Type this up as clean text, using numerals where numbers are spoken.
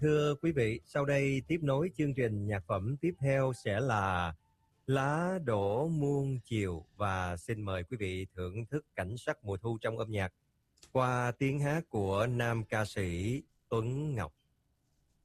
Thưa quý vị, sau đây tiếp nối chương trình nhạc phẩm tiếp theo sẽ là Lá đổ muôn chiều, và xin mời quý vị thưởng thức cảnh sắc mùa thu trong âm nhạc qua tiếng hát của nam ca sĩ Tuấn Ngọc.